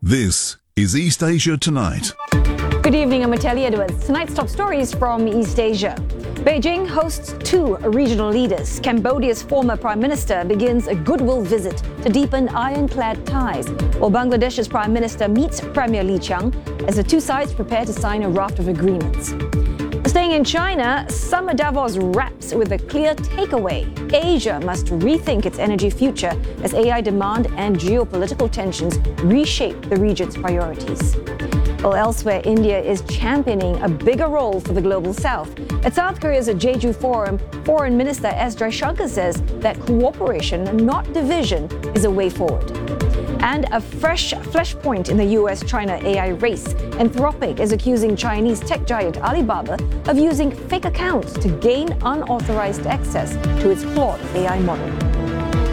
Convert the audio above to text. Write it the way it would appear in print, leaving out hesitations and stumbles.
This is East Asia Tonight. Good evening, I'm Natalie Edwards. Tonight's top stories from East Asia. Beijing hosts two regional leaders. Cambodia's former prime minister begins a goodwill visit to deepen ironclad ties, while Bangladesh's prime minister meets Premier Lee Chiang as the two sides prepare to sign a raft of agreements. Staying in China, Summer Davos wraps with a clear takeaway. Asia must rethink its energy future as AI demand and geopolitical tensions reshape the region's priorities. Well, elsewhere, India is championing a bigger role for the global south. At South Korea's Jeju Forum, Foreign Minister S. Jaishankar says that cooperation, not division, is a way forward. And a fresh flashpoint in the US-China AI race. Anthropic is accusing Chinese tech giant Alibaba of using fake accounts to gain unauthorized access to its Claude AI model.